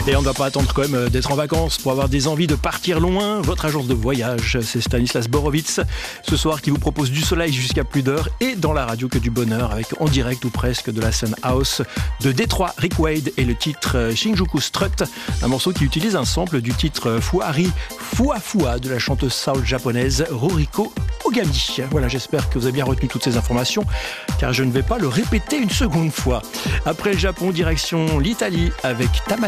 Et on ne va pas attendre quand même d'être en vacances pour avoir des envies de partir loin. Votre agence de voyage, c'est Stanislas Borowitz, ce soir qui vous propose du soleil jusqu'à plus d'heures et dans la radio que du bonheur avec en direct ou presque de la scène house de Détroit, Rick Wade et le titre Shinjuku Strut, un morceau qui utilise un sample du titre Fuari Fua Fua de la chanteuse soul japonaise Ruriko Ogami. Voilà, j'espère que vous avez bien retenu toutes ces informations car je ne vais pas le répéter une seconde fois. Après le Japon, direction l'Italie avec Tamara.